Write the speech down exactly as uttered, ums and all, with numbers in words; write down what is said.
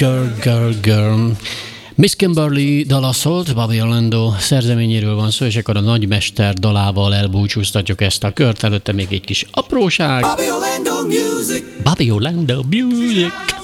Girl, girl, girl. Miss Kimberly dala szólt, Bobby Orlando szerzeményéről van szó, és akkor a nagymester dalával elbúcsúztatjuk ezt a kört. Előtte még egy kis apróság. Bobby Orlando Music. Bobby Orlando Music.